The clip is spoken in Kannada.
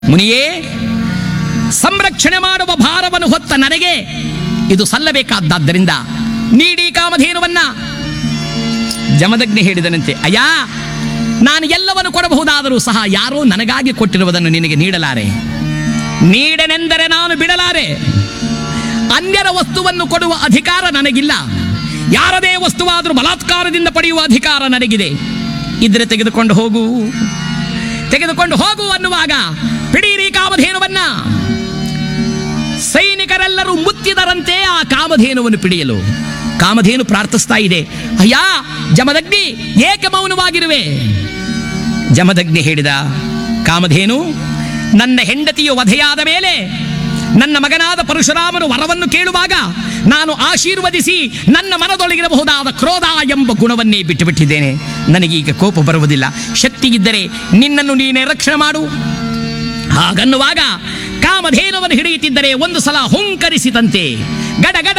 ಮುನಿಯೇ, ಸಂರಕ್ಷಣೆ ಮಾಡುವ ಭಾರವನ್ನು ಹೊತ್ತ ನನಗೆ ಇದು ಸಲ್ಲಬೇಕಾದ್ದರಿಂದ ನೀಡಿ ಕಾಮಧೇನುವನ್ನ. ಜಮದಗ್ನಿ ಹೇಳಿದನಂತೆ, ಅಯ್ಯ, ನಾನು ಎಲ್ಲವನ್ನು ಕೊಡಬಹುದಾದರೂ ಸಹ ಯಾರೋ ನನಗಾಗಿ ಕೊಟ್ಟಿರುವುದನ್ನು ನಿನಗೆ ನೀಡಲಾರೆ. ನೀಡನೆಂದರೆ ನಾನು ಬಿಡಲಾರೆ. ಅನ್ಯರ ವಸ್ತುವನ್ನು ಕೊಡುವ ಅಧಿಕಾರ ನನಗಿಲ್ಲ. ಯಾರದೇ ವಸ್ತುವಾದರೂ ಬಲಾತ್ಕಾರದಿಂದ ಪಡೆಯುವ ಅಧಿಕಾರ ನನಗಿದೆ. ಇದ್ರೆ ತೆಗೆದುಕೊಂಡು ಹೋಗು, ತೆಗೆದುಕೊಂಡು ಹೋಗು ಅನ್ನುವಾಗ ಪಿಡೀರಿ ಕಾಮಧೇನುವನ್ನ. ಸೈನಿಕರೆಲ್ಲರೂ ಮುತ್ತಿದರಂತೆ ಆ ಕಾಮಧೇನುವನ್ನು ಪಿಡಿಯಲು. ಕಾಮಧೇನು ಪ್ರಾರ್ಥಿಸ್ತಾ ಇದೆ, ಅಯ್ಯ ಜಮದಗ್ನಿ, ಏಕೆ ಮೌನವಾಗಿರುವೆ? ಜಮದಗ್ನಿ ಹೇಳಿದ, ಕಾಮಧೇನು, ನನ್ನ ಹೆಂಡತಿಯು ವಧೆಯಾದ ಮೇಲೆ ನನ್ನ ಮಗನಾದ ಪರಶುರಾಮನು ವರವನ್ನು ಕೇಳುವಾಗ ನಾನು ಆಶೀರ್ವದಿಸಿ ನನ್ನ ಮನದೊಳಗಿರಬಹುದಾದ ಕ್ರೋಧ ಎಂಬ ಗುಣವನ್ನೇ ಬಿಟ್ಟುಬಿಟ್ಟಿದ್ದೇನೆ. ನನಗೀಗ ಕೋಪ ಬರುವುದಿಲ್ಲ. ಶಕ್ತಿ ಇದ್ದರೆ ನಿನ್ನನ್ನು ನೀನೇ ರಕ್ಷಣೆ ಮಾಡು. ಹಾಗನ್ನುವಾಗ ಕಾಮಧೇನುವನ್ನು ಹಿಡಿಯುತ್ತಿದ್ದರೆ ಒಂದು ಸಲ ಹುಂಕರಿಸಿದಂತೆ ಗಡ ಗಡ